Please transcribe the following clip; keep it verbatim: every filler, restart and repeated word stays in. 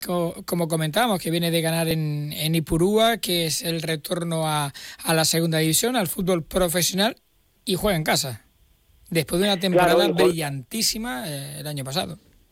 co- como comentábamos, que viene de ganar en, en Ipurúa, que es el retorno a, a la segunda división, al fútbol profesional, y juega en casa, después de una Claro, temporada y, vol- brillantísima eh, el año pasado.